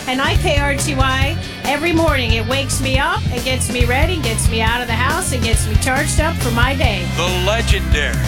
And IKRTY, every morning it wakes me up, it gets me ready, gets me out of the house, it gets me charged up for my day. The legendary